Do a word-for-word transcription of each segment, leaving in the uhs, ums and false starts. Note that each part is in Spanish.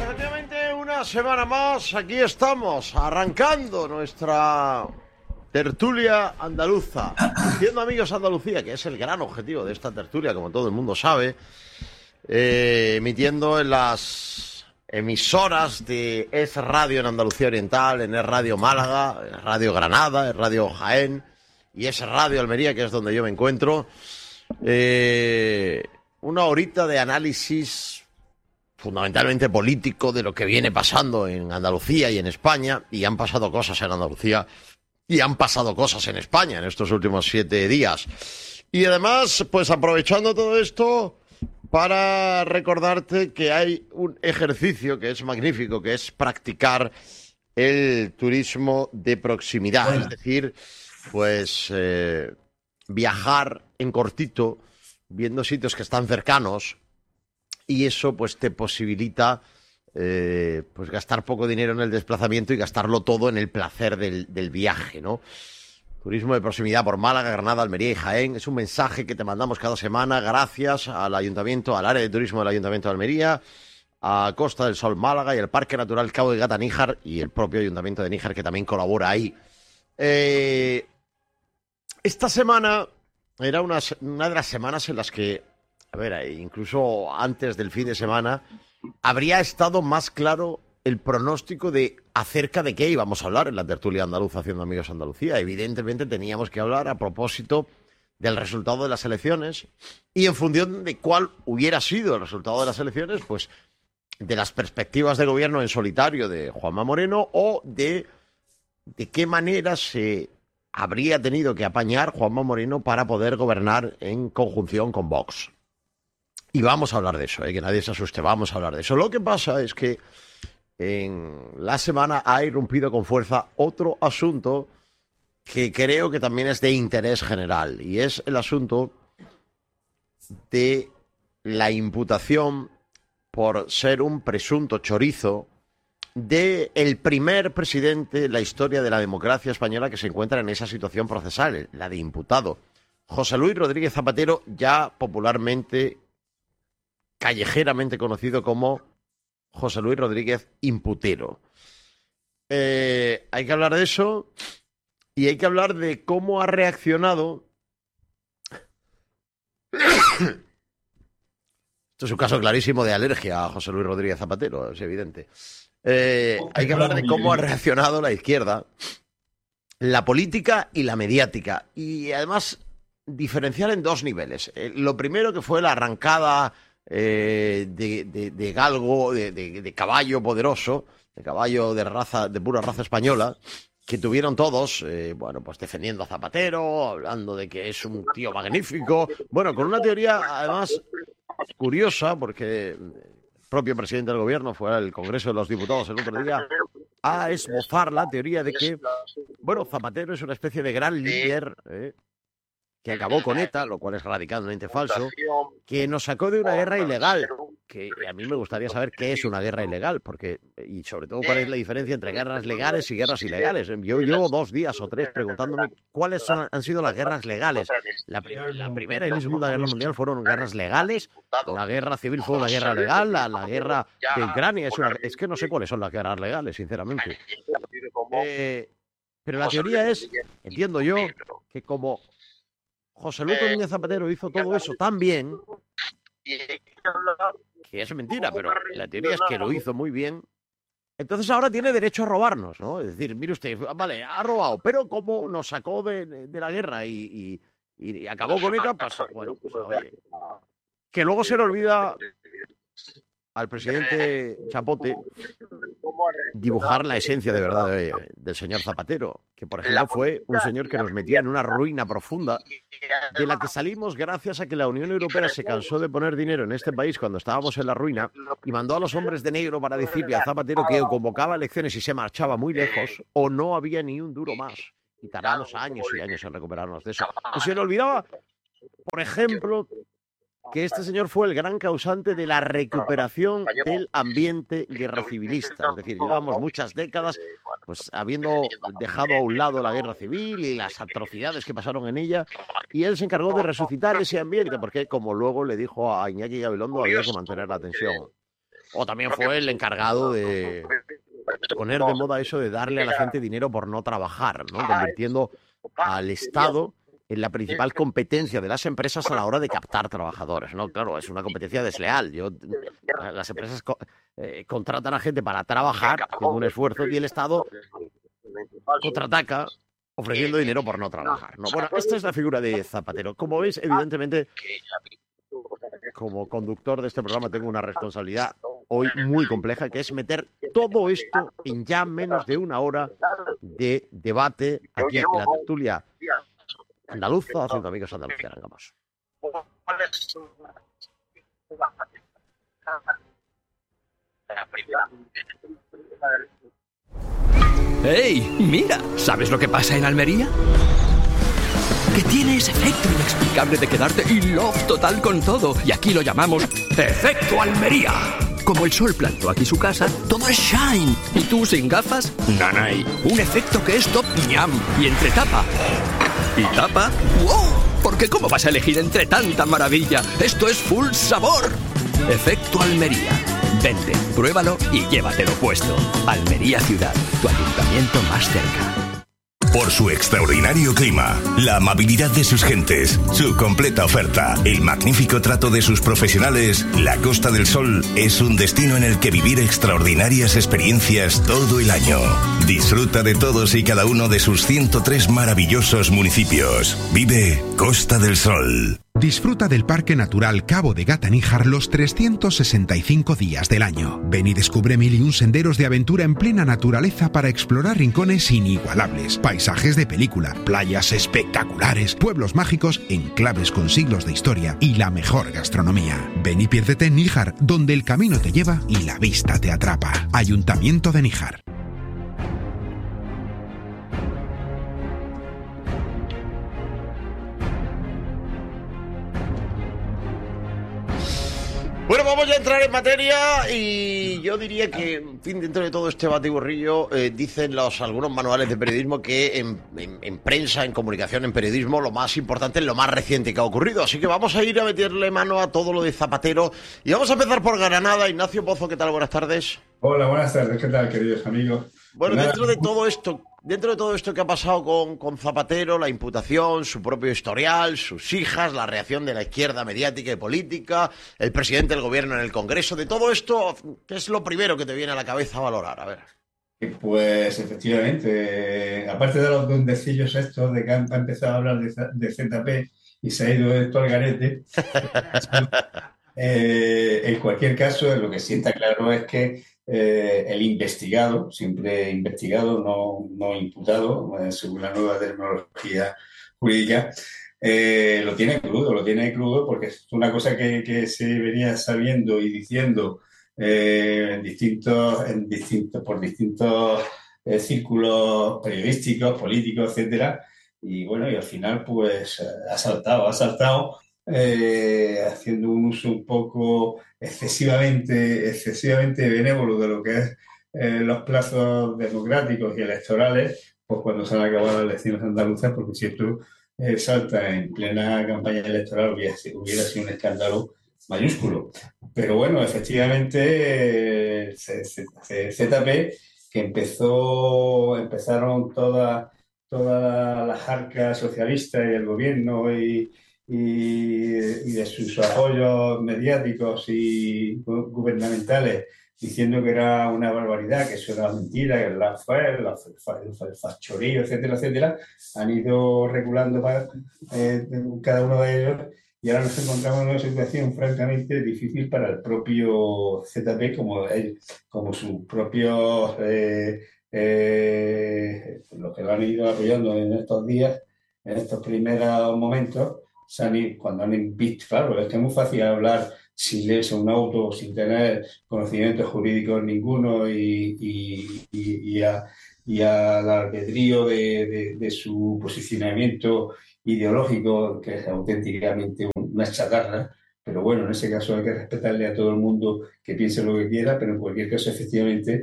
efectivamente, una semana más, aquí estamos, arrancando nuestra tertulia andaluza. Siendo amigos Andalucía, que es el gran objetivo de esta tertulia, como todo el mundo sabe, eh, emitiendo en las emisoras de Es Radio en Andalucía Oriental, en Es Radio Málaga, en Radio Granada, en Radio Jaén y Es Radio Almería, que es donde yo me encuentro. Eh, una horita de análisis fundamentalmente político de lo que viene pasando en Andalucía y en España, y han pasado cosas en Andalucía y han pasado cosas en España en estos últimos siete días. Y además, pues aprovechando todo esto, para recordarte que hay un ejercicio que es magnífico, que es practicar el turismo de proximidad, es decir, pues eh, viajar en cortito, viendo sitios que están cercanos, y eso pues te posibilita eh, pues gastar poco dinero en el desplazamiento y gastarlo todo en el placer del, del viaje, ¿no? Turismo de proximidad por Málaga, Granada, Almería y Jaén. Es un mensaje que te mandamos cada semana gracias al Ayuntamiento, al área de turismo del Ayuntamiento de Almería, a Costa del Sol Málaga y al Parque Natural Cabo de Gata Níjar y el propio Ayuntamiento de Níjar, que también colabora ahí. Eh, esta semana era una, una de las semanas en las que, a ver, incluso antes del fin de semana, habría estado más claro el pronóstico de acerca de qué íbamos a hablar en la tertulia andaluza haciendo amigos Andalucía. Evidentemente teníamos que hablar a propósito del resultado de las elecciones y en función de cuál hubiera sido el resultado de las elecciones, pues de las perspectivas de gobierno en solitario de Juanma Moreno o de, de qué manera se habría tenido que apañar Juanma Moreno para poder gobernar en conjunción con Vox. Y vamos a hablar de eso, ¿eh? Que nadie se asuste, vamos a hablar de eso. Lo que pasa es que en la semana ha irrumpido con fuerza otro asunto que creo que también es de interés general, y es el asunto de la imputación por ser un presunto chorizo de el primer presidente en la historia de la democracia española que se encuentra en esa situación procesal, la de imputado. José Luis Rodríguez Zapatero, ya popularmente, callejeramente conocido como José Luis Rodríguez Imputero. Eh, hay que hablar de eso y hay que hablar de cómo ha reaccionado. Esto es un caso clarísimo de alergia a José Luis Rodríguez Zapatero, es evidente. Eh, hay que hablar de cómo ha reaccionado la izquierda, la política y la mediática. Y además diferenciar en dos niveles. Eh, lo primero, que fue la arrancada Eh, de, de, de galgo, de, de, de caballo poderoso, de caballo de raza, de pura raza española, que tuvieron todos, eh, bueno, pues defendiendo a Zapatero, hablando de que es un tío magnífico, bueno, con una teoría además curiosa, porque el propio presidente del gobierno fue al Congreso de los Diputados el otro día a esbozar la teoría de que, bueno, Zapatero es una especie de gran líder, eh, que acabó con ETA, lo cual es radicalmente falso, que nos sacó de una guerra ilegal, que a mí me gustaría saber qué es una guerra ilegal, porque, y sobre todo cuál es la diferencia entre guerras legales y guerras ilegales. Yo llevo dos días o tres preguntándome cuáles son, han sido las guerras legales. La, la Primera y la Segunda Guerra Mundial fueron guerras legales, la guerra civil fue una guerra legal, la, la guerra de Ucrania es una... Es que no sé cuáles son las guerras legales, sinceramente. Eh, pero la teoría es, entiendo yo, que como José Luis Rodríguez Zapatero hizo todo eso tan bien, que es mentira, pero la teoría es que lo hizo muy bien, entonces ahora tiene derecho a robarnos, ¿no? Es decir, mire usted, vale, ha robado, pero como nos sacó de, de la guerra y, y, y acabó con ella, pues, bueno, pues oye, que luego se le olvida al presidente Chapote dibujar la esencia de verdad de, del señor Zapatero, que por ejemplo fue un señor que nos metía en una ruina profunda de la que salimos gracias a que la Unión Europea se cansó de poner dinero en este país cuando estábamos en la ruina y mandó a los hombres de negro para decirle a Zapatero que o convocaba elecciones y se marchaba muy lejos o no había ni un duro más. Y tardamos años y años en recuperarnos de eso. Y se le olvidaba, por ejemplo, que este señor fue el gran causante de la recuperación del ambiente guerra civilista. Es decir, llevamos muchas décadas pues habiendo dejado a un lado la guerra civil y las atrocidades que pasaron en ella, y él se encargó de resucitar ese ambiente, porque como luego le dijo a Iñaki Gabilondo, había que mantener la tensión. O también fue el encargado de poner de moda eso de darle a la gente dinero por no trabajar, ¿no? Convirtiendo al Estado en la principal competencia de las empresas a la hora de captar trabajadores, ¿no? Claro, es una competencia desleal. Yo, las empresas co eh, contratan a gente para trabajar, haciendo un esfuerzo, y el Estado contraataca ofreciendo dinero por no trabajar, ¿no? Bueno, esta es la figura de Zapatero. Como veis, evidentemente, como conductor de este programa tengo una responsabilidad hoy muy compleja, que es meter todo esto en ya menos de una hora de debate aquí en la tertulia andaluza, haciendo amigos Andalucía. Vamos. ¡Hey! ¡Mira! ¿Sabes lo que pasa en Almería? Que tiene ese efecto inexplicable de quedarte in love total con todo. Y aquí lo llamamos Efecto Almería. Como el sol plantó aquí su casa, todo es shine. ¿Y tú sin gafas? Nanay. Un efecto que es top ñam. Y entre tapa y tapa, ¡wow! Porque ¿cómo vas a elegir entre tanta maravilla? Esto es full sabor. Efecto Almería. Vente, pruébalo y llévatelo puesto. Almería Ciudad, tu ayuntamiento más cerca. Por su extraordinario clima, la amabilidad de sus gentes, su completa oferta, el magnífico trato de sus profesionales, la Costa del Sol es un destino en el que vivir extraordinarias experiencias todo el año. Disfruta de todos y cada uno de sus ciento tres maravillosos municipios. Vive Costa del Sol. Disfruta del Parque Natural Cabo de Gata-Níjar los trescientos sesenta y cinco días del año. Ven y descubre mil y un senderos de aventura en plena naturaleza para explorar rincones inigualables, paisajes de película, playas espectaculares, pueblos mágicos, enclaves con siglos de historia y la mejor gastronomía. Ven y piérdete en Níjar, donde el camino te lleva y la vista te atrapa. Ayuntamiento de Níjar. Bueno, vamos ya a entrar en materia y yo diría que, en fin, dentro de todo este batiburrillo, eh, dicen los algunos manuales de periodismo que en, en, en prensa, en comunicación, en periodismo, lo más importante es lo más reciente que ha ocurrido. Así que vamos a ir a meterle mano a todo lo de Zapatero y vamos a empezar por Granada. Ignacio Pozo, ¿qué tal? Buenas tardes. Hola, buenas tardes. ¿Qué tal, queridos amigos? Bueno, dentro de todo esto, dentro de todo esto que ha pasado con, con Zapatero, la imputación, su propio historial, sus hijas, la reacción de la izquierda mediática y política, el presidente del gobierno en el Congreso, de todo esto, ¿qué es lo primero que te viene a la cabeza a valorar? A ver. Pues efectivamente, eh, aparte de los dundecillos estos de que han empezado a hablar de, de Z P y se ha ido esto al garete, eh, en cualquier caso, lo que sí está claro es que Eh, el investigado, siempre investigado, no, no imputado, eh, según la nueva terminología jurídica, eh, lo tiene crudo, lo tiene crudo porque es una cosa que, que se venía sabiendo y diciendo eh, en distintos, en distintos, por distintos eh, círculos periodísticos, políticos, etcétera, y bueno, y al final pues ha saltado, ha saltado eh, haciendo un uso un poco excesivamente, excesivamente benévolo de lo que es eh, los plazos democráticos y electorales, pues cuando se han acabado las elecciones andaluzas, porque si esto eh, salta en plena campaña electoral hubiera, hubiera sido un escándalo mayúsculo. Pero bueno, efectivamente, eh, Z P, que empezó, empezaron todas toda las arcas socialistas y el gobierno y Y, y de sus apoyos mediáticos y gubernamentales diciendo que era una barbaridad, que eso era mentira, que la fue, el fachorío, etcétera, etcétera, han ido regulando para, eh, cada uno de ellos y ahora nos encontramos en una situación francamente difícil para el propio Z P como, él, como sus propios, eh, eh, los que lo han ido apoyando en estos días, en estos primeros momentos. Cuando han visto, claro, es que es muy fácil hablar sin leerse un auto, sin tener conocimientos jurídicos ninguno y, y, y, y, a, y al albedrío de, de, de su posicionamiento ideológico, que es auténticamente una chatarra. Pero bueno, en ese caso hay que respetarle a todo el mundo que piense lo que quiera, pero en cualquier caso, efectivamente,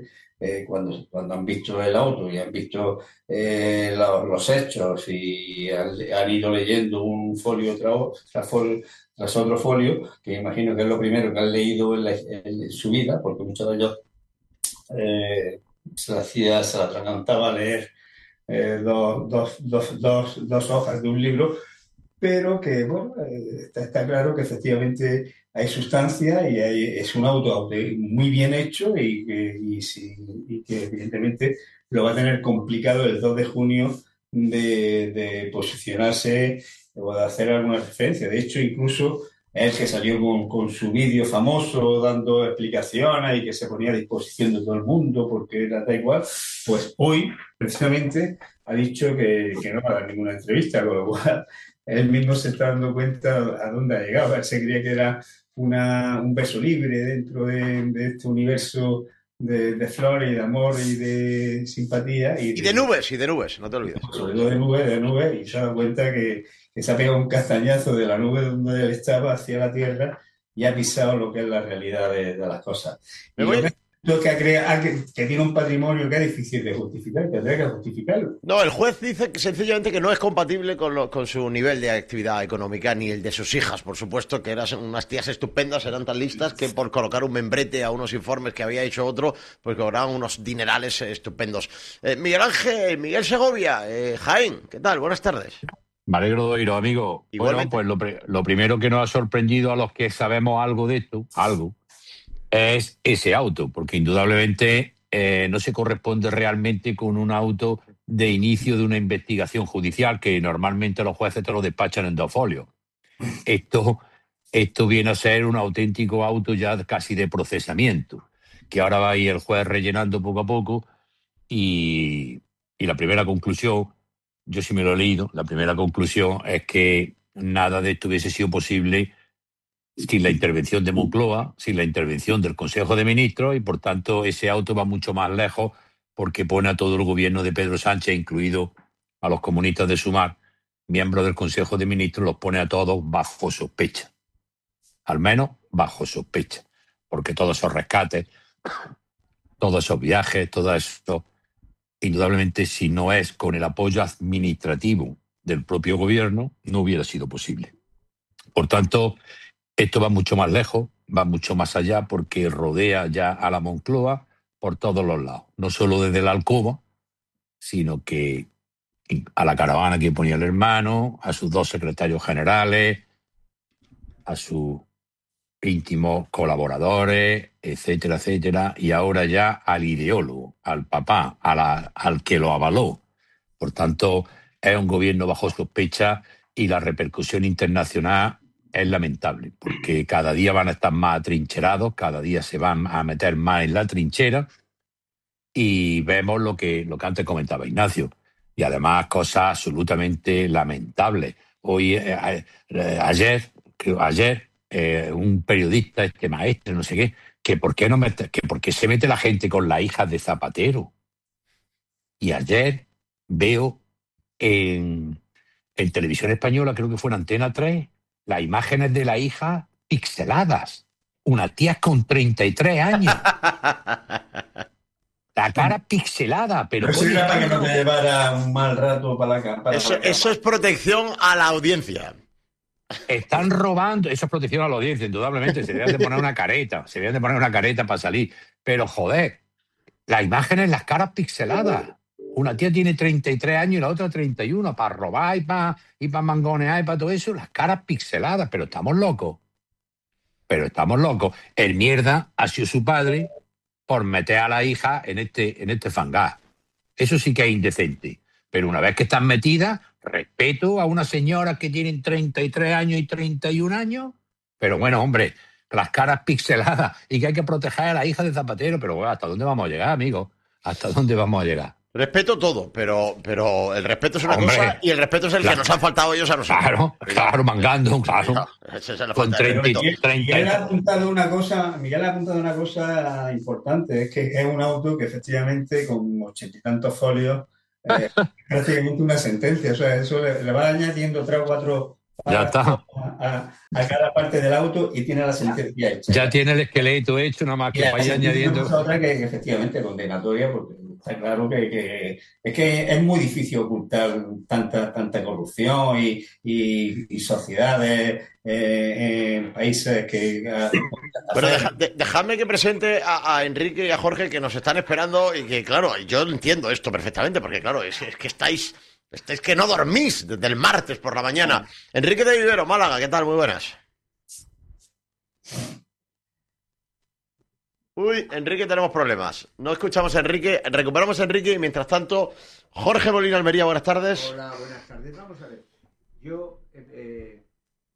eh, cuando, cuando han visto el auto y han visto eh, los, los hechos y han, han ido leyendo un folio tras, tras, folio, tras otro folio, que imagino que es lo primero que han leído en, la, en su vida, porque muchos de ellos eh, se la hacía, se la atragantaba a leer eh, dos, dos, dos, dos, dos hojas de un libro, pero que, bueno, eh, está, está claro que efectivamente hay sustancia y hay, es un auto muy bien hecho y que, y, y que evidentemente lo va a tener complicado el dos de junio de, de posicionarse o de hacer alguna referencia. De hecho, incluso él que salió con, con su vídeo famoso dando explicaciones y que se ponía a disposición de todo el mundo porque era da igual, pues hoy precisamente ha dicho que, que no va a dar ninguna entrevista, con lo cual él mismo se está dando cuenta a dónde ha llegado. Él se creía que era una, un beso libre dentro de, de este universo de, de flores y de amor y de simpatía. Y de, y de nubes, y de nubes, no te olvides. Sobre todo de nubes, de nubes, y se ha dado cuenta que, que se ha pegado un castañazo de la nube donde él estaba hacia la tierra y ha pisado lo que es la realidad de, de las cosas. Me voy... Lo que, crea, que, que tiene un patrimonio que es difícil de justificar, tendría que justificarlo. No, el juez dice que sencillamente que no es compatible con, lo, con su nivel de actividad económica ni el de sus hijas, por supuesto, que eran unas tías estupendas, eran tan listas que por colocar un membrete a unos informes que había hecho otro, pues cobraban unos dinerales estupendos. Eh, Miguel Ángel, Miguel Segovia, eh, Jaén, ¿qué tal? Buenas tardes. Me alegro de oíros, amigo. Igualmente. Bueno, pues lo, lo primero que nos ha sorprendido a los que sabemos algo de esto, algo, es ese auto, porque indudablemente eh, no se corresponde realmente con un auto de inicio de una investigación judicial, que normalmente los jueces te lo despachan en dos folios. Esto, esto viene a ser un auténtico auto ya casi de procesamiento, que ahora va a ir el juez rellenando poco a poco y, y la primera conclusión, yo sí me lo he leído, la primera conclusión es que nada de esto hubiese sido posible sin la intervención de Moncloa, sin la intervención del Consejo de Ministros, y por tanto ese auto va mucho más lejos porque pone a todo el gobierno de Pedro Sánchez, incluido a los comunistas de Sumar, miembros del Consejo de Ministros, los pone a todos bajo sospecha. Al menos bajo sospecha. Porque todos esos rescates, todos esos viajes, todo eso, indudablemente si no es con el apoyo administrativo del propio gobierno, no hubiera sido posible. Por tanto, esto va mucho más lejos, va mucho más allá porque rodea ya a la Moncloa por todos los lados. No solo desde la alcoba, sino que a la caravana que ponía el hermano, a sus dos secretarios generales, a sus íntimos colaboradores, etcétera, etcétera, y ahora ya al ideólogo, al papá, a la, al que lo avaló. Por tanto, es un gobierno bajo sospecha y la repercusión internacional es lamentable, porque cada día van a estar más atrincherados, cada día se van a meter más en la trinchera y vemos lo que, lo que antes comentaba Ignacio. Y además cosas absolutamente lamentables. Hoy, eh, eh, ayer, creo, ayer, eh, un periodista, este maestro, no sé qué, que por qué no mete, que por qué se mete la gente con las hijas de Zapatero. Y ayer veo en, en Televisión Española, creo que fue en Antena tres, las imágenes de la hija pixeladas. Una tía con treinta y tres años. La cara pixelada, pero... Eso era para que no te llevara un mal rato para la cámara. Eso, eso es protección a la audiencia. Están robando, eso es protección a la audiencia, indudablemente. Se deben de poner una careta, se deben de poner una careta para salir. Pero, joder, las imágenes, las caras pixeladas. Una tía tiene treinta y tres años y la otra treinta y uno, para robar y para y para mangonear y para todo eso, las caras pixeladas. Pero estamos locos. Pero estamos locos. El mierda ha sido su padre por meter a la hija en este, en este fangar. Eso sí que es indecente. Pero una vez que están metidas, respeto a unas señoras que tienen treinta y tres años y treinta y un años. Pero bueno, hombre, las caras pixeladas y que hay que proteger a la hija de Zapatero. Pero bueno, ¿hasta dónde vamos a llegar, amigos? ¿Hasta dónde vamos a llegar? Respeto todo, pero, pero el respeto es una Hombre, cosa y el respeto es el la, que nos han faltado ellos a nosotros. Claro, claro, mangando, claro. Esa es la Con falta de treinta, respeto. treinta, Miguel ha apuntado una cosa, Miguel ha apuntado una cosa importante, es que es un auto que efectivamente con ochenta y tantos folios eh, prácticamente una sentencia, o sea, eso le, le va añadiendo tres o cuatro Ya está. A, a, a cada parte del auto y tiene la sentencia hecha. Ya tiene el esqueleto hecho, nada más que para ir añadiendo. Otra que, que efectivamente condenatoria, porque está claro que, que es que es muy difícil ocultar tanta tanta corrupción y, y, y sociedades eh, en países que... Bueno, deja, de, dejadme que presente a, a Enrique y a Jorge, que nos están esperando y que, claro, yo entiendo esto perfectamente, porque, claro, es, es que estáis... Estáis que no dormís desde el martes por la mañana. Enrique de Vivero, Málaga, ¿qué tal? Muy buenas. Uy, Enrique, tenemos problemas. No escuchamos a Enrique. Recuperamos a Enrique y, mientras tanto, Jorge Molina Almería, buenas tardes. Hola, buenas tardes. Vamos a ver. Yo eh,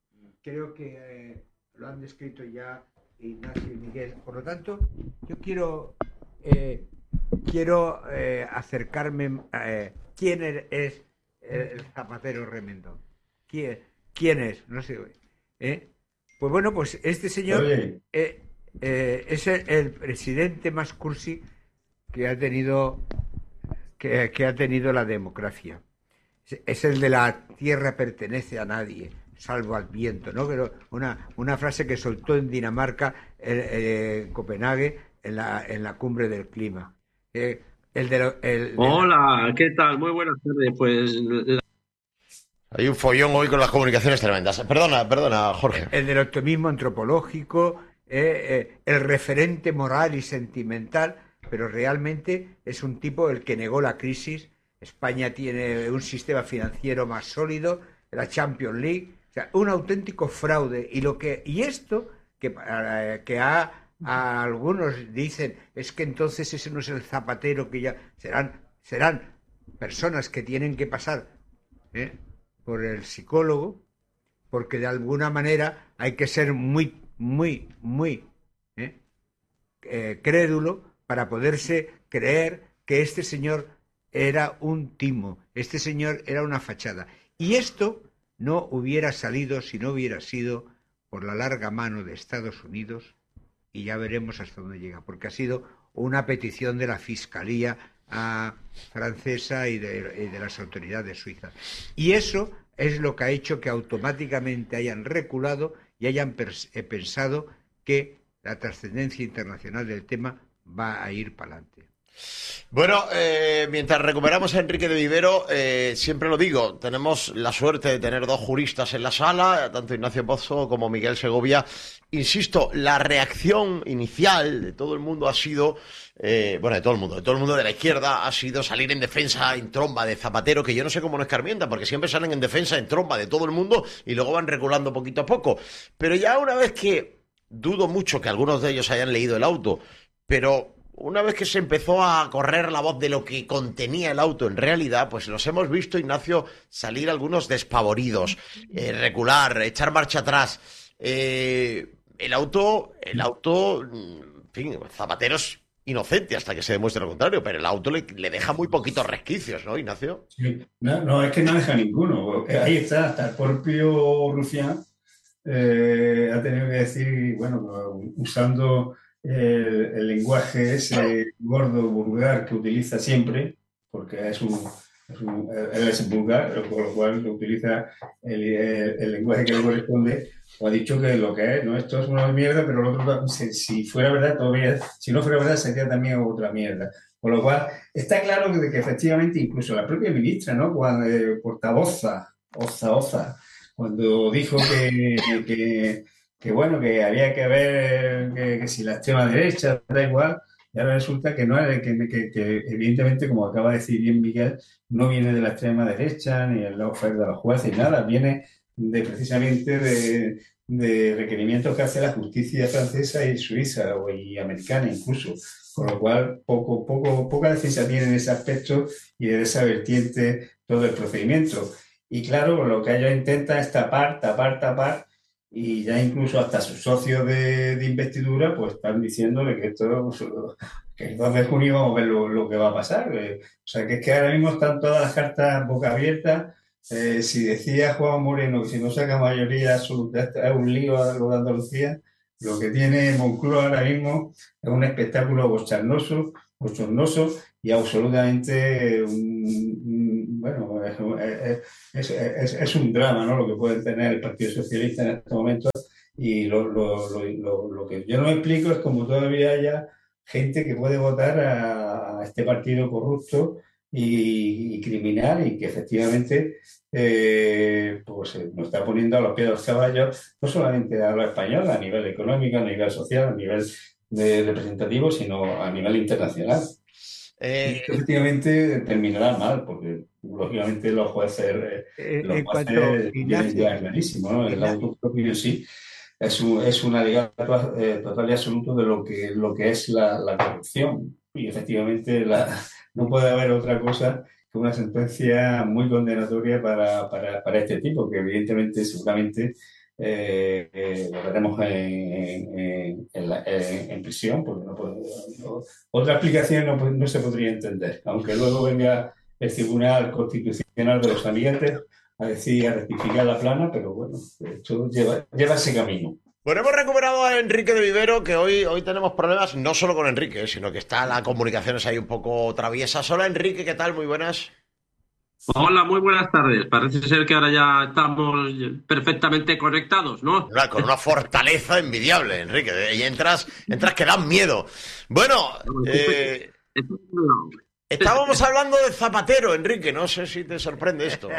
creo que eh, lo han descrito ya Ignacio y Miguel. Por lo tanto, yo quiero, eh, quiero eh, acercarme... Eh, ¿Quién es el Zapatero Remendón? ¿Quién, quién es? No sé. ¿Eh? Pues bueno, pues este señor eh, eh, es el, el presidente más cursi que ha tenido que, que ha tenido la democracia. Es, es el de la tierra pertenece a nadie, salvo al viento, ¿no? Pero una, una frase que soltó en Dinamarca, en, en Copenhague, en la, en la cumbre del clima. Eh, el de lo, el, Hola, de la... ¿qué tal? Muy buenas tardes. Pues la... hay un follón hoy con las comunicaciones tremendas. Perdona, perdona, Jorge. El del optimismo antropológico, eh, eh, el referente moral y sentimental, pero realmente es un tipo el que negó la crisis. España tiene un sistema financiero más sólido, la Champions League, o sea, un auténtico fraude. Y lo que y esto que, eh, que ha a algunos dicen es que entonces ese no es el Zapatero, que ya serán serán personas que tienen que pasar ¿eh? por el psicólogo, porque de alguna manera hay que ser muy muy muy ¿eh? Eh, crédulo para poderse creer que este señor era un timo, este señor era una fachada, y esto no hubiera salido si no hubiera sido por la larga mano de Estados Unidos. Y ya veremos hasta dónde llega, porque ha sido una petición de la Fiscalía a, francesa y de, y de las autoridades suizas. Y eso es lo que ha hecho que automáticamente hayan reculado y hayan pers- eh, pensado que la trascendencia internacional del tema va a ir para adelante. Bueno, eh, mientras recuperamos a Enrique de Vivero, eh, siempre lo digo, tenemos la suerte de tener dos juristas en la sala, tanto Ignacio Pozo como Miguel Segovia. Insisto, la reacción inicial de todo el mundo ha sido, eh, bueno, de todo el mundo, de todo el mundo de la izquierda, ha sido salir en defensa en tromba de Zapatero, que yo no sé cómo no escarmienta, porque siempre salen en defensa en tromba de todo el mundo y luego van reculando poquito a poco. Pero ya una vez que, dudo mucho que algunos de ellos hayan leído el auto, pero... una vez que se empezó a correr la voz de lo que contenía el auto en realidad, pues los hemos visto, Ignacio, salir algunos despavoridos, eh, recular, echar marcha atrás. Eh, el auto, el auto, en fin, Zapatero es inocente hasta que se demuestre lo contrario, pero el auto le, le deja muy poquitos resquicios, ¿no, Ignacio? Sí. No, no, es que no deja ninguno. Ahí está, hasta el propio Rufián eh, ha tenido que decir, bueno, usando... El, el lenguaje ese gordo, vulgar que utiliza siempre, porque es un, es un él es vulgar, con lo cual utiliza el, el, el lenguaje que le corresponde, o ha dicho que lo que es, no, esto es una mierda, pero lo otro, si, si fuera verdad, todavía, si no fuera verdad, sería también otra mierda. Con lo cual, está claro que, que efectivamente, incluso la propia ministra, ¿no? Cuando eh, portavoza, oza, oza, cuando dijo que, que que bueno, que había que ver que, que si la extrema derecha, da igual, y ahora resulta que no es, que, que, que evidentemente, como acaba de decir bien Miguel, no viene de la extrema derecha, ni el oferta de los jueces, nada, viene de precisamente de, de requerimientos que hace la justicia francesa y suiza, o y americana incluso, con lo cual poco, poco, poca defensa tiene en ese aspecto y de esa vertiente todo el procedimiento. Y claro, lo que ellos intentan es tapar, tapar, tapar, y ya incluso hasta sus socios de, de investidura pues están diciéndole que esto que el dos de junio vamos a ver lo, lo que va a pasar. Eh, o sea que es que ahora mismo están todas las cartas boca abiertas. Eh, si decía Juan Moreno que si no saca mayoría absoluta es un lío a lo de Andalucía, lo que tiene Moncloa ahora mismo es un espectáculo bochornoso bochornoso y absolutamente, um, bueno, es, es, es, es un drama, ¿no?, lo que puede tener el Partido Socialista en este momento. Y lo, lo, lo, lo, lo que yo no explico es cómo todavía haya gente que puede votar a, a este partido corrupto y, y criminal, y que efectivamente eh, pues eh, nos está poniendo a los pies de los caballos, no solamente a lo español, a nivel económico, a nivel social, a nivel de representativo, sino a nivel internacional. Eh, y efectivamente terminará mal, porque lógicamente los jueces, eh, los jueces tienen ya clarísimo, ¿no? El auto propio sí es, un, es un alegato eh, total y absoluto de lo que, lo que es la, la corrupción. Y efectivamente la, no puede haber otra cosa que una sentencia muy condenatoria para, para, para este tipo, que evidentemente, seguramente, eh, eh, lo veremos en, en, en, la, en, en prisión, porque no puede, no, otra explicación no, no se podría entender, aunque luego venga el Tribunal Constitucional de los Ambientes a decir, a rectificar la plana, pero bueno, esto lleva, lleva ese camino. Bueno, hemos recuperado a Enrique de Vivero, que hoy, hoy tenemos problemas no solo con Enrique, sino que está la comunicación es ahí un poco traviesa. Hola Enrique, ¿qué tal? Muy buenas. Hola, muy buenas tardes. Parece ser que ahora ya estamos perfectamente conectados, ¿no? Con una fortaleza envidiable, Enrique. Y entras, entras que dan miedo. Bueno, eh, estábamos hablando de Zapatero, Enrique. No sé si te sorprende esto.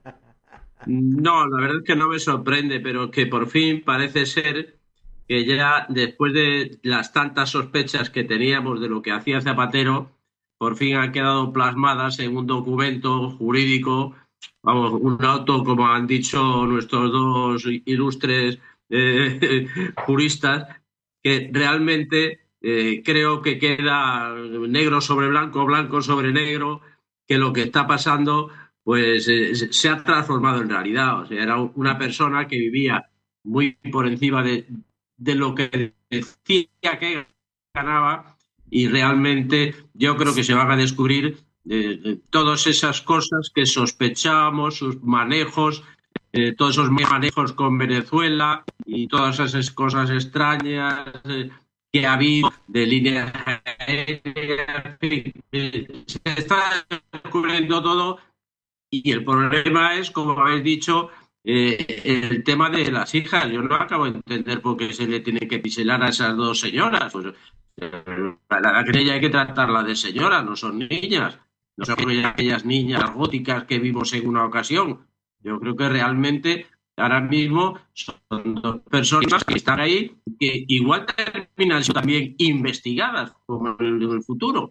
No, la verdad es que no me sorprende, pero que por fin parece ser que ya después de las tantas sospechas que teníamos de lo que hacía Zapatero, por fin han quedado plasmadas en un documento jurídico, vamos, un auto, como han dicho nuestros dos ilustres eh, juristas, que realmente eh, creo que queda negro sobre blanco, blanco sobre negro, que lo que está pasando pues eh, se ha transformado en realidad. O sea, era una persona que vivía muy por encima de, de lo que decía que ganaba. Y realmente yo creo que se van a descubrir eh, eh, todas esas cosas que sospechábamos, sus manejos, eh, todos esos manejos con Venezuela y todas esas cosas extrañas eh, que ha habido de líneas aéreas. Eh, se está descubriendo todo, y el problema es, como habéis dicho, eh, el tema de las hijas. Yo no acabo de entender por qué se le tiene que piselar a esas dos señoras. Pues, la que ella hay que tratarla de señora, no son niñas, no son aquellas niñas góticas que vimos en una ocasión. Yo creo que realmente ahora mismo son dos personas que están ahí, que igual terminan siendo también investigadas como en el futuro.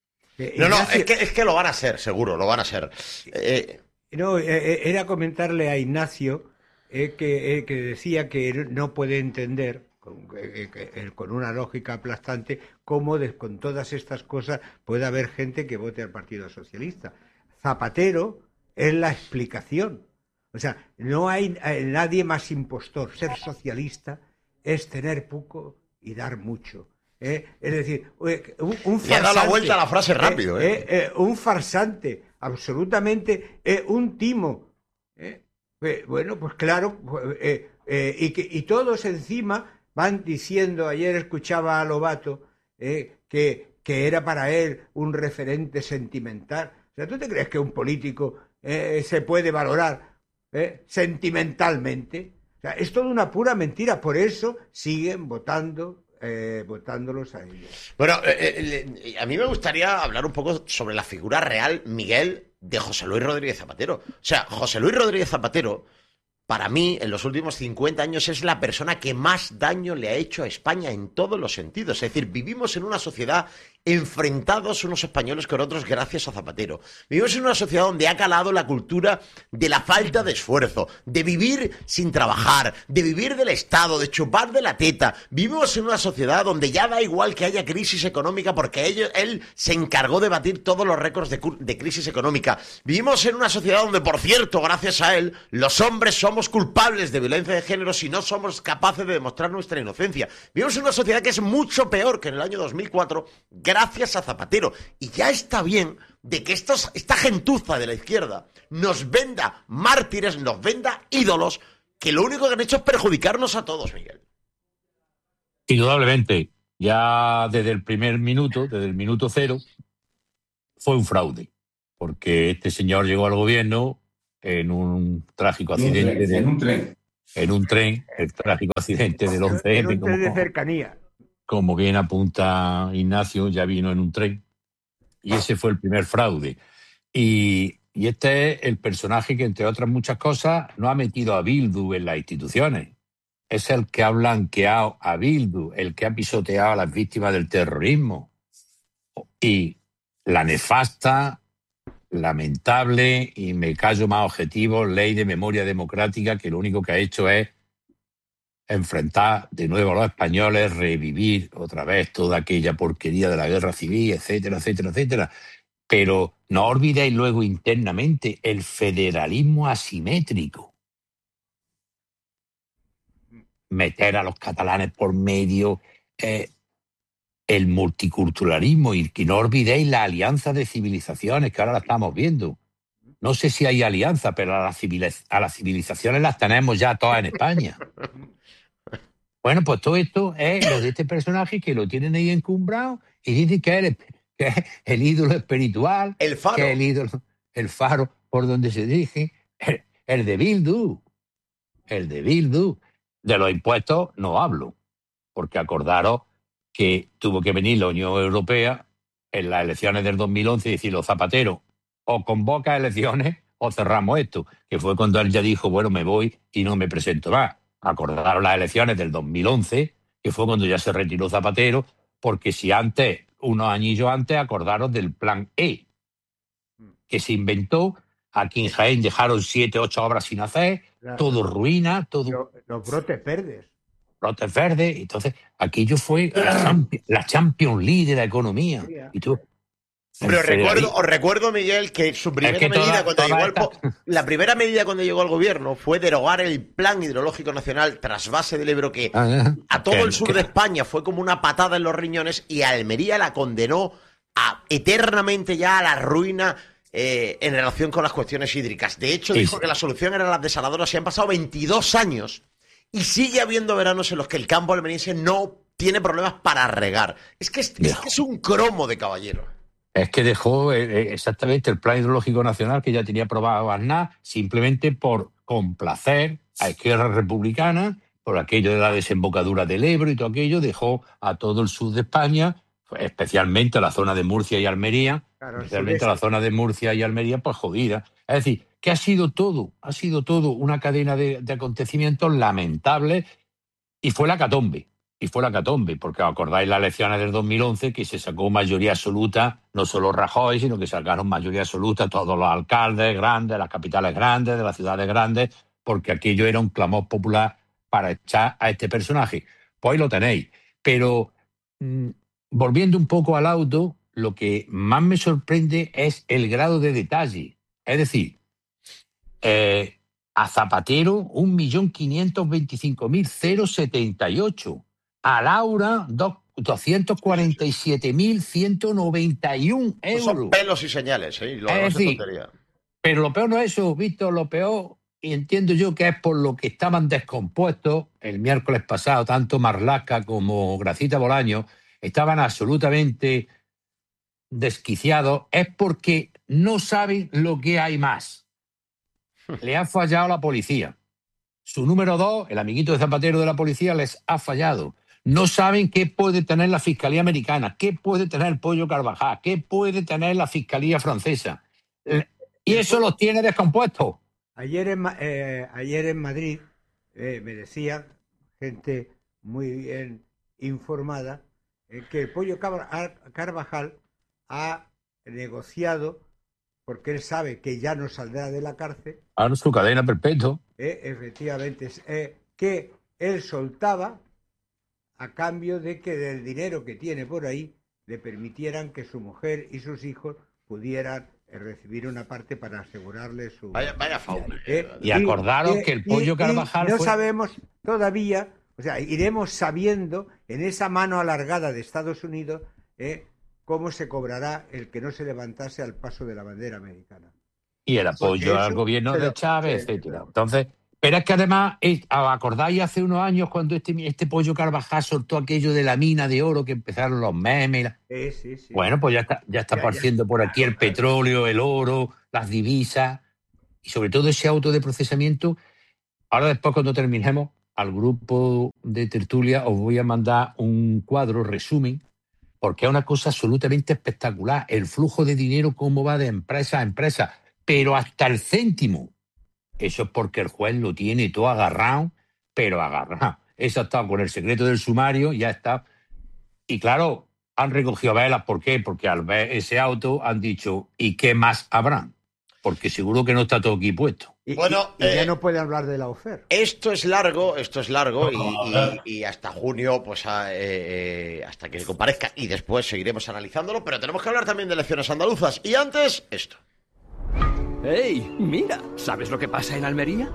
No, no, es que, es que lo van a ser, seguro, lo van a ser. Eh... No, eh, era comentarle a Ignacio eh, que, eh, que decía que no puede entender Con, con una lógica aplastante, cómo de, con todas estas cosas puede haber gente que vote al Partido Socialista. Zapatero es la explicación. O sea, no hay nadie más impostor. Ser socialista es tener poco y dar mucho. ¿eh? Es decir, un, un farsante... Le ha dado la vuelta a la frase rápido. ¿eh? Eh, eh, un farsante, absolutamente, eh, un timo. ¿eh? Eh, bueno, pues claro, eh, eh, y, que, y todos encima van diciendo, ayer escuchaba a Lobato, eh, que, que era para él un referente sentimental. O sea, ¿tú te crees que un político eh, se puede valorar eh, sentimentalmente? O sea, es toda una pura mentira. Por eso siguen votando, eh, votándolos a ellos. Bueno, eh, eh, a mí me gustaría hablar un poco sobre la figura real, Miguel, de José Luis Rodríguez Zapatero. O sea, José Luis Rodríguez Zapatero, para mí, en los últimos cincuenta años, es la persona que más daño le ha hecho a España en todos los sentidos. Es decir, vivimos en una sociedad enfrentados unos españoles con otros gracias a Zapatero. Vivimos en una sociedad donde ha calado la cultura de la falta de esfuerzo, de vivir sin trabajar, de vivir del Estado, de chupar de la teta. Vivimos en una sociedad donde ya da igual que haya crisis económica, porque él, él se encargó de batir todos los récords de, de crisis económica. Vivimos en una sociedad donde, por cierto, gracias a él, los hombres somos culpables de violencia de género si no somos capaces de demostrar nuestra inocencia. Vivimos en una sociedad que es mucho peor que en el año dos mil cuatro, gracias a Zapatero. Y ya está bien de que estos, esta gentuza de la izquierda nos venda mártires, nos venda ídolos, que lo único que han hecho es perjudicarnos a todos, Miguel. Indudablemente. ya desde el primer minuto, desde el minuto cero, fue un fraude, porque este señor llegó al gobierno en un trágico accidente. En un tren. De, en un tren. En un tren, el trágico accidente del once eme. En un tren de cercanía. Como bien apunta Ignacio, ya vino en un tren. Y ese fue el primer fraude. Y, y este es el personaje que, entre otras muchas cosas, no ha metido a Bildu en las instituciones. Es el que ha blanqueado a Bildu, el que ha pisoteado a las víctimas del terrorismo. Y la nefasta, lamentable, y me callo más objetivo, ley de memoria democrática, que lo único que ha hecho es enfrentar de nuevo a los españoles, revivir otra vez toda aquella porquería de la guerra civil, etcétera, etcétera, etcétera. Pero no olvidéis luego internamente el federalismo asimétrico. Meter a los catalanes por medio, eh, el multiculturalismo, y que no olvidéis la alianza de civilizaciones, que ahora la estamos viendo. No sé si hay alianza, pero a las, civiliz- a las civilizaciones las tenemos ya todas en España. Bueno, pues todo esto es lo de este personaje, que lo tienen ahí encumbrado y dicen que es el, que es el ídolo espiritual, el faro, que es el ídolo, el faro por donde se dirige, el, el de Bildu, el de Bildu. De los impuestos no hablo, porque acordaros que tuvo que venir la Unión Europea en las elecciones del dos mil once y decirle: Zapatero, o convoca elecciones o cerramos esto, que fue cuando él ya dijo, bueno, me voy y no me presento más. Acordaron las elecciones del dos mil once, que fue cuando ya se retiró Zapatero, porque si antes, unos añillos antes, acordaron del plan E, que se inventó. Aquí en Jaén dejaron siete, ocho obras sin hacer, claro, todo ruina, todo... Los, los brotes verdes. Brotes verdes. Entonces, aquello fue la, champion, la Champions League de la economía. Sí, y tú... Pero recuerdo, os recuerdo, Miguel, que su primera es que medida toda, cuando toda llegó esta... al, la primera medida cuando llegó al gobierno fue derogar el Plan Hidrológico Nacional Trasvase del Ebro, que ah, a todo que, el sur que... de España fue como una patada en los riñones, y a Almería la condenó a, eternamente ya a la ruina eh, en relación con las cuestiones hídricas. De hecho, sí, dijo sí. que la solución eran las desaladoras, y han pasado veintidós años y sigue habiendo veranos en los que el campo almeriense no tiene problemas para regar. Es que es, es, que es un cromo de caballero. Es que dejó eh, exactamente el Plan Hidrológico Nacional, que ya tenía aprobado Aznar, simplemente por complacer a Izquierda Republicana, por aquello de la desembocadura del Ebro y todo aquello, dejó a todo el sur de España, especialmente a la zona de Murcia y Almería, claro, especialmente a la zona de Murcia y Almería, pues jodida. Es decir, que ha sido todo, ha sido todo una cadena de, de acontecimientos lamentables, y fue la catombe. Y fue la catombe, porque os acordáis las elecciones del dos mil once, que se sacó mayoría absoluta, no solo Rajoy, sino que sacaron mayoría absoluta todos los alcaldes grandes, las capitales grandes, de las ciudades grandes, porque aquello era un clamor popular para echar a este personaje. Pues ahí lo tenéis. Pero, mmm, volviendo un poco al auto, lo que más me sorprende es el grado de detalle. Es decir, eh, a Zapatero, un millón quinientos veinticinco mil setenta y ocho. A Laura, doscientos cuarenta y siete mil ciento noventa y un euros. Son pelos y señales, ¿eh? Lo es decir, tontería. Pero lo peor no es eso, Víctor, lo peor, y entiendo yo que es por lo que estaban descompuestos el miércoles pasado, tanto Marlaska como Gracita Bolaño, estaban absolutamente desquiciados, es porque no saben lo que hay más. Le ha fallado la policía. Su número dos, el amiguito de Zapatero de la policía, les ha fallado. No saben qué puede tener la Fiscalía Americana, qué puede tener el Pollo Carvajal, qué puede tener la Fiscalía Francesa. Y eso los tiene descompuestos. Ayer en, eh, ayer en Madrid eh, me decía gente muy bien informada eh, que el Pollo Carvajal ha negociado, porque él sabe que ya no saldrá de la cárcel. Ahora su cadena perpetua. Eh, efectivamente, eh, que él soltaba a cambio de que del dinero que tiene por ahí le permitieran que su mujer y sus hijos pudieran eh, recibir una parte para asegurarle su... Vaya, vaya fauna. Eh, y acordaron y, que el Pollo y, Carvajal y no fue... sabemos todavía, o sea, iremos sabiendo en esa mano alargada de Estados Unidos eh, cómo se cobrará el que no se levantase al paso de la bandera americana. Y el apoyo al gobierno de Chávez, etcétera. Entonces, Pero es que además, es, ¿acordáis hace unos años cuando este, este Pollo Carvajal soltó aquello de la mina de oro que empezaron los memes? La... Sí, sí, sí. Bueno, pues ya está, ya está Ya, apareciendo ya. por aquí el petróleo, el oro, las divisas y sobre todo ese auto de procesamiento. Ahora después, cuando terminemos, al grupo de tertulia os voy a mandar un cuadro resumen, porque es una cosa absolutamente espectacular. El flujo de dinero, cómo va de empresa a empresa, pero hasta el céntimo. Eso es porque el juez lo tiene todo agarrado, pero agarrado. Eso ha estado con el secreto del sumario, ya está. Y claro, han recogido velas. ¿Por qué? Porque al ver ese auto han dicho, ¿y qué más habrán? Porque seguro que no está todo aquí puesto. Y, Bueno, y- y ya eh, no puede hablar de la oferta. Esto es largo, esto es largo y, y- y hasta junio, pues a- eh, eh, hasta que comparezca y después seguiremos analizándolo, pero tenemos que hablar también de elecciones andaluzas. Y antes, esto. ¡Hey! Mira, ¿sabes lo que pasa en Almería?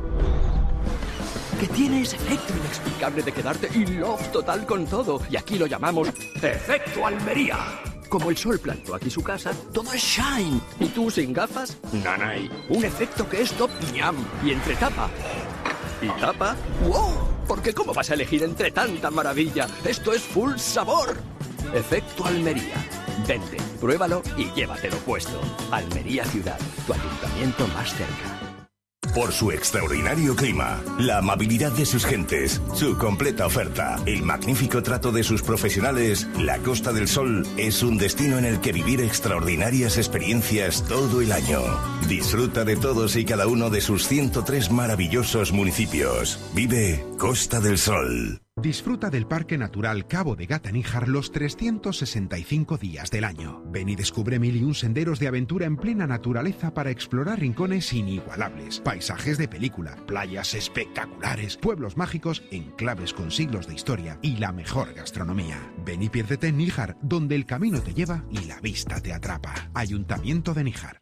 Que tiene ese efecto inexplicable de quedarte in love total con todo. Y aquí lo llamamos Efecto Almería. Como el sol plantó aquí su casa, todo es shine. ¿Y tú sin gafas? Nanay. Un efecto que es top ñam. Y entre tapa y tapa, ¡wow! Porque ¿cómo vas a elegir entre tanta maravilla? Esto es full sabor. Efecto Almería. Vente, pruébalo y llévatelo puesto. Almería Ciudad, tu ayuntamiento más cerca. Por su extraordinario clima, la amabilidad de sus gentes, su completa oferta, el magnífico trato de sus profesionales, la Costa del Sol es un destino en el que vivir extraordinarias experiencias todo el año. Disfruta de todos y cada uno de sus ciento tres maravillosos municipios. Vive Costa del Sol. Disfruta del Parque Natural Cabo de Gata-Níjar los trescientos sesenta y cinco días del año. Ven y descubre mil y un senderos de aventura en plena naturaleza para explorar rincones inigualables, paisajes de película, playas espectaculares, pueblos mágicos, enclaves con siglos de historia y la mejor gastronomía. Ven y piérdete en Níjar, donde el camino te lleva y la vista te atrapa. Ayuntamiento de Níjar.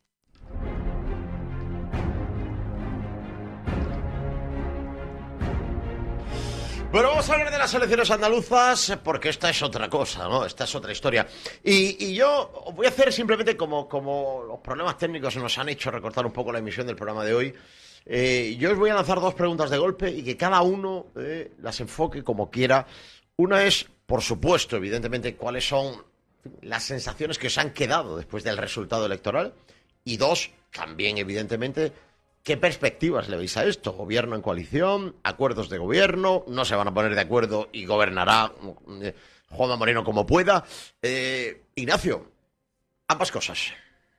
Bueno, vamos a hablar de las elecciones andaluzas porque esta es otra cosa, ¿no? Esta es otra historia. Y, y yo os voy a hacer simplemente como, como los problemas técnicos nos han hecho recortar un poco la emisión del programa de hoy. Eh, yo os voy a lanzar dos preguntas de golpe y que cada uno eh, las enfoque como quiera. Una es, por supuesto, evidentemente, cuáles son las sensaciones que os han quedado después del resultado electoral. Y dos, también, evidentemente, ¿qué perspectivas le veis a esto? ¿Gobierno en coalición? ¿Acuerdos de gobierno? ¿No se van a poner de acuerdo y gobernará eh, Juanma Moreno como pueda? Eh, Ignacio, ambas cosas.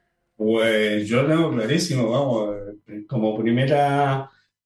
Pues yo lo tengo clarísimo, vamos, como primera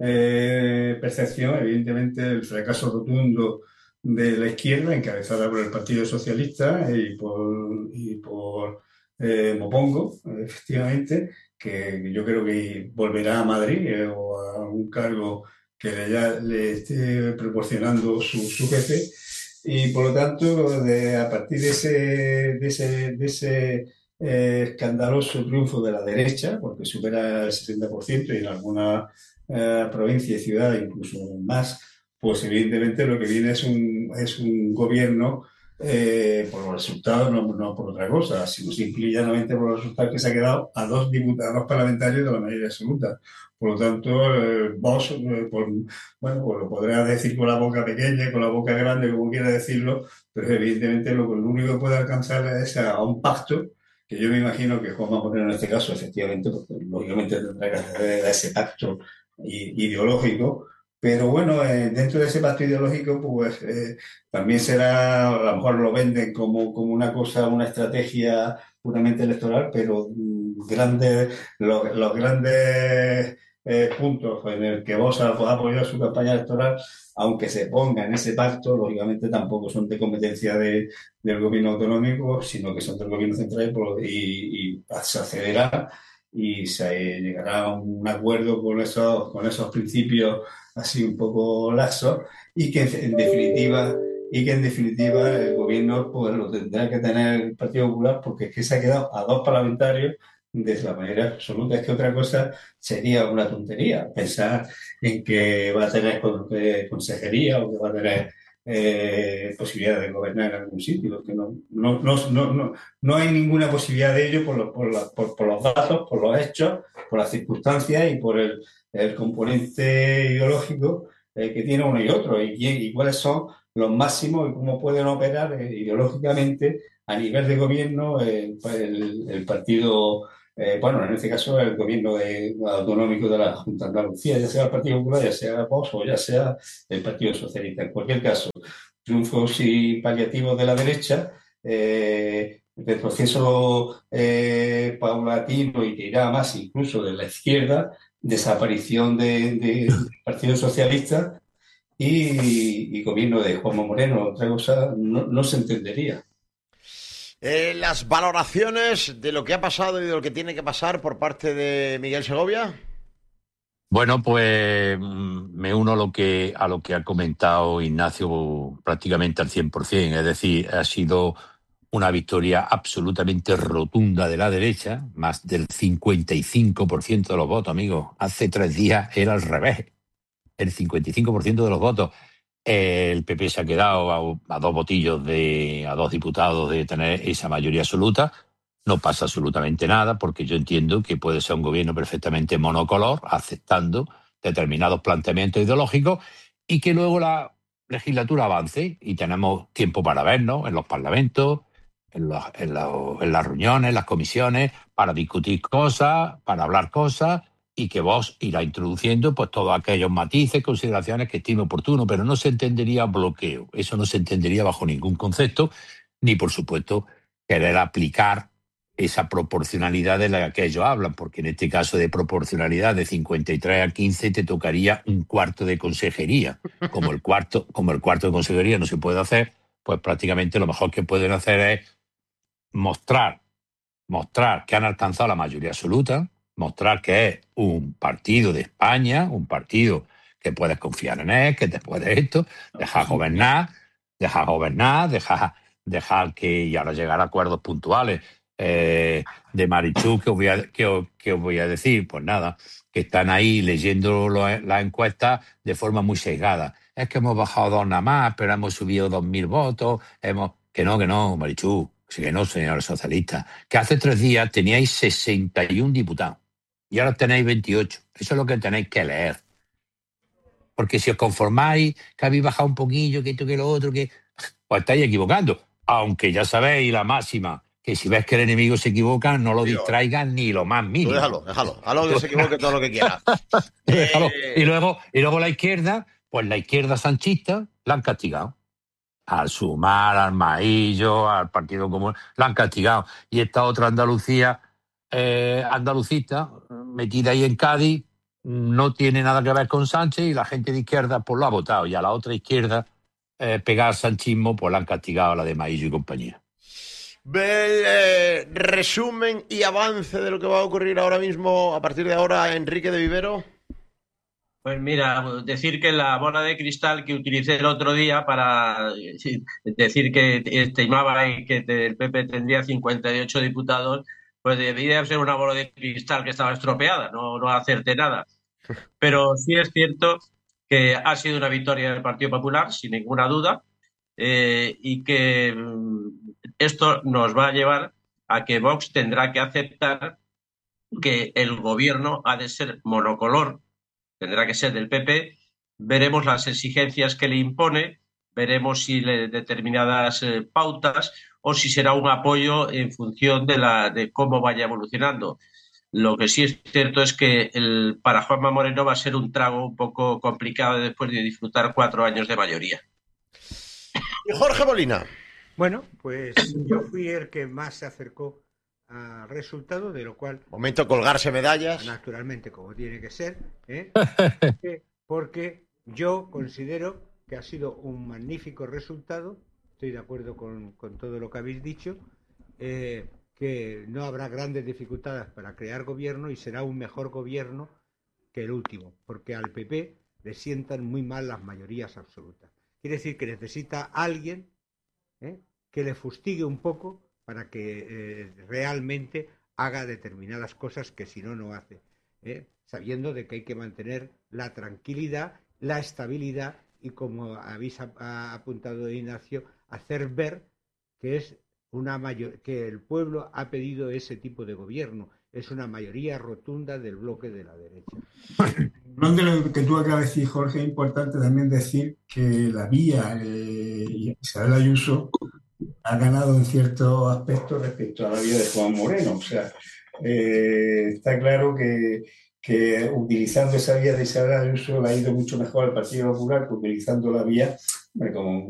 eh, percepción, evidentemente el fracaso rotundo de la izquierda, encabezada por el Partido Socialista y por, y por eh, Mopongo, efectivamente, que yo creo que volverá a Madrid eh, o a un cargo que le, ya le esté proporcionando su, su jefe, y por lo tanto, de, a partir de ese, de ese, de ese eh, escandaloso triunfo de la derecha, porque supera el sesenta por ciento y en alguna eh, provincia y ciudad incluso más, pues evidentemente lo que viene es un, es un gobierno eh, por los resultados, no, no por otra cosa, sino simple y llanamente por los resultados que se ha quedado a dos diputados parlamentarios de la mayoría absoluta. Por lo tanto, eh, vos, eh, por, bueno, pues lo podrás decir con la boca pequeña, con la boca grande, como quiera decirlo, pero evidentemente lo, lo único que puede alcanzar es a, a un pacto, que yo me imagino que Juanma Moreno en este caso, efectivamente, porque lógicamente tendrá que acceder a ese pacto ideológico. Pero bueno, eh, dentro de ese pacto ideológico, pues eh, también será, a lo mejor lo venden como, como una cosa, una estrategia puramente electoral, pero mm, grandes, los, los grandes eh, puntos en el que Vox ha apoyado su campaña electoral, aunque se ponga en ese pacto, lógicamente tampoco son de competencia de, del gobierno autonómico, sino que son del gobierno central y, y se accederá y se llegará a un acuerdo con esos, con esos principios así un poco laxos, y que en definitiva y que en definitiva el gobierno pues lo tendrá que tener el Partido Popular, porque es que se ha quedado a dos parlamentarios de la manera absoluta. Es que otra cosa sería una tontería pensar en que va a tener consejería o que va a tener eh, posibilidad de gobernar en algún sitio, que no, no, no, no, no, no hay ninguna posibilidad de ello por, lo, por, la, por, por los datos, por los hechos, por las circunstancias y por el, el componente ideológico eh, que tiene uno y otro, y, y cuáles son los máximos y cómo pueden operar eh, ideológicamente a nivel de gobierno eh, el, el partido, eh, bueno, en este caso el gobierno de, autonómico de la Junta de Andalucía, ya sea el Partido Popular, ya sea Vox o ya sea el Partido Socialista. En cualquier caso, triunfos y paliativos de la derecha, eh, del proceso eh, paulatino y que irá más incluso de la izquierda, desaparición de, de, del Partido Socialista y, y gobierno de Juanma Moreno. Otra cosa no, no se entendería. Eh, las valoraciones de lo que ha pasado y de lo que tiene que pasar por parte de Miguel Segovia. Bueno, pues me uno a lo que a lo que ha comentado Ignacio prácticamente al cien por ciento. Es decir, ha sido una victoria absolutamente rotunda de la derecha, más del cincuenta y cinco por ciento de los votos, amigos. Hace tres días era al revés, el cincuenta y cinco por ciento de los votos. El P P se ha quedado a, a dos votillos, de, a dos diputados de tener esa mayoría absoluta. No pasa absolutamente nada, porque yo entiendo que puede ser un gobierno perfectamente monocolor, aceptando determinados planteamientos ideológicos, y que luego la legislatura avance y tenemos tiempo para vernos en los parlamentos, en, los, en, los, en las reuniones, en las comisiones, para discutir cosas, para hablar cosas, y que vos irá introduciendo pues todos aquellos matices, consideraciones que estime oportuno, pero no se entendería bloqueo. Eso no se entendería bajo ningún concepto, ni por supuesto querer aplicar esa proporcionalidad de la que ellos hablan, porque en este caso de proporcionalidad de cincuenta y tres a quince te tocaría un cuarto de consejería. Como el cuarto, como el cuarto de consejería no se puede hacer, pues prácticamente lo mejor que pueden hacer es mostrar, mostrar que han alcanzado la mayoría absoluta, mostrar que es un partido de España, un partido que puedes confiar en él, que te puede esto, dejar gobernar, dejar gobernar, dejar, dejar que, y ahora llegar a acuerdos puntuales. Eh, de Marichú, que os, voy a, que, os, que os voy a decir, pues nada, que están ahí leyendo las la encuestas de forma muy sesgada. Es que hemos bajado dos nada más, pero hemos subido dos mil votos, hemos... que no, que no, Marichú, que no, señores socialistas, que hace tres días teníais sesenta y un diputados y ahora tenéis veintiocho. Eso es lo que tenéis que leer. Porque si os conformáis que habéis bajado un poquillo, que esto, que lo otro, que pues estáis equivocando. Aunque ya sabéis la máxima, que si ves que el enemigo se equivoca, no lo distraigas ni lo más mínimo. Déjalo, déjalo. A lo que se equivoque todo lo que quiera. Déjalo. Y luego, y luego la izquierda, pues la izquierda sanchista la han castigado. Al Sumar, al Maillo, al Partido Común, la han castigado. Y esta otra Andalucía, eh, andalucista, metida ahí en Cádiz, no tiene nada que ver con Sánchez, y la gente de izquierda pues lo ha votado. Y a la otra izquierda, eh, pegar sanchismo, pues la han castigado a la de Maillo y compañía. Eh, resumen y avance de lo que va a ocurrir ahora mismo, a partir de ahora, Enrique de Vivero. Pues mira, decir que la bola de cristal que utilicé el otro día para decir que estimaba que el P P tendría cincuenta y ocho diputados, pues debía ser una bola de cristal que estaba estropeada, no, no acerté nada. Pero sí es cierto que ha sido una victoria del Partido Popular, sin ninguna duda, eh, y que esto nos va a llevar a que Vox tendrá que aceptar que el gobierno ha de ser monocolor, tendrá que ser del P P. Veremos las exigencias que le impone, veremos si le determinadas eh, pautas o si será un apoyo en función de, la, de cómo vaya evolucionando. Lo que sí es cierto es que el, para Juanma Moreno va a ser un trago un poco complicado después de disfrutar cuatro años de mayoría. Y Jorge Molina. Bueno, pues yo fui el que más se acercó al resultado, de lo cual... Momento de colgarse medallas. Naturalmente, como tiene que ser, ¿eh? Porque yo considero que ha sido un magnífico resultado, estoy de acuerdo con, con todo lo que habéis dicho, eh, que no habrá grandes dificultades para crear gobierno y será un mejor gobierno que el último, porque al P P le sientan muy mal las mayorías absolutas. Quiere decir que necesita alguien ¿eh? que le fustigue un poco para que eh, realmente haga determinadas cosas que si no, no hace, ¿eh? sabiendo de que hay que mantener la tranquilidad, la estabilidad y, como habéis ha apuntado Ignacio, hacer ver que es una mayor, que el pueblo ha pedido ese tipo de gobierno. Es una mayoría rotunda del bloque de la derecha. No de lo que tú acabas de decir, Jorge, es importante también decir que la vía eh, Isabel Ayuso ha ganado en ciertos aspectos respecto a la vía de Juan Moreno. O sea, eh, está claro que, que utilizando esa vía de Isabel Ayuso le ha ido mucho mejor al Partido Popular que utilizando la vía, como